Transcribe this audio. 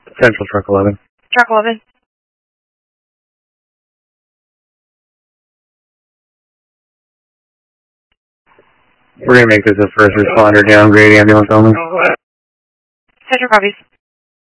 Central Truck 11. Truck 11. We're going to make this a first responder downgrade ambulance only. Central copies.